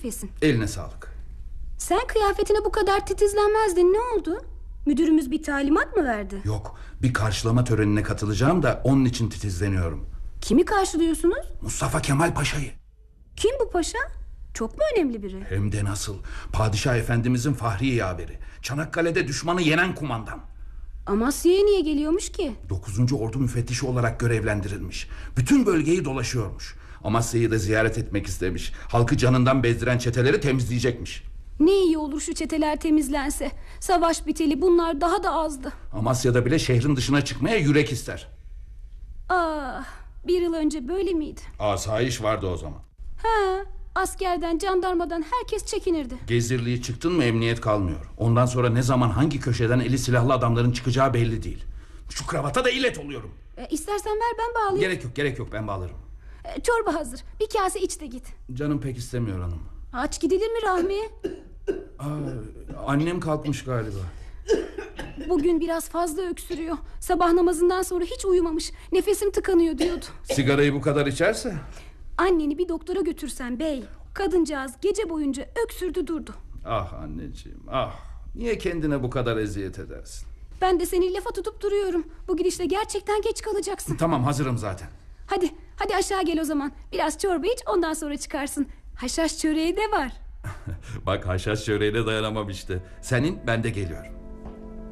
Nefes'in. Eline sağlık. Sen kıyafetine bu kadar titizlenmezdin, ne oldu? Müdürümüz bir talimat mı verdi? Yok, bir karşılama törenine katılacağım da onun için titizleniyorum. Kimi karşılıyorsunuz? Mustafa Kemal Paşa'yı. Kim bu paşa? Çok mu önemli biri? Hem de nasıl. Padişah Efendimizin fahri yaveri. Çanakkale'de düşmanı yenen kumandan. Amasya'ya niye geliyormuş ki? 9. Ordu müfettişi olarak görevlendirilmiş. Bütün bölgeyi dolaşıyormuş. Amasya'yı da ziyaret etmek istemiş. Halkı canından bezdiren çeteleri temizleyecekmiş. Ne iyi olur şu çeteler temizlense. Savaş biteli bunlar daha da azdı. Amasya'da bile şehrin dışına çıkmaya yürek ister. Ah, bir yıl önce böyle miydi? Asayiş vardı o zaman. Ha, askerden, jandarmadan herkes çekinirdi. Gezdirliği çıktın mı emniyet kalmıyor. Ondan sonra ne zaman hangi köşeden eli silahlı adamların çıkacağı belli değil. Şu kravata da illet oluyorum. İstersen ver, ben bağlayayım. Gerek yok, ben bağlarım. Çorba hazır, bir kase iç de git. Canım pek istemiyor hanım. Aç gidilir mi Rahmi? Annem kalkmış galiba. Bugün biraz fazla öksürüyor. Sabah namazından sonra hiç uyumamış. Nefesim tıkanıyor diyordu. Sigarayı bu kadar içerse? Anneni bir doktora götürsen bey. Kadıncağız gece boyunca öksürdü durdu. Ah anneciğim, ah. Niye kendine bu kadar eziyet edersin? Ben de seni lafa tutup duruyorum. Bu gidişle gerçekten geç kalacaksın. Tamam, hazırım zaten. Hadi aşağı gel o zaman. Biraz çorba iç, ondan sonra çıkarsın. Haşhaş çöreği de var. Bak, haşhaş çöreğine dayanamam işte. Senin, ben de geliyorum.